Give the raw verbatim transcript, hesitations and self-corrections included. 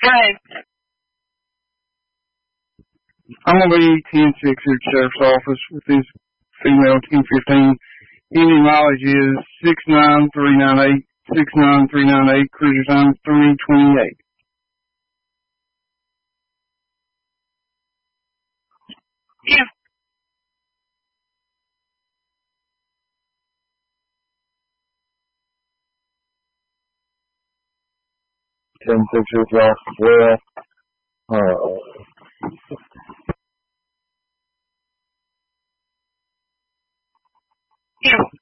Okay. I'm going to be ten six here at the Sheriff's Office with this female ten fifteen. Ending mileage is six nine three nine eight. six nine three nine eight. Cruiser time three twenty-eight. Yeah. ten six here for off as well. Uh, Yeah.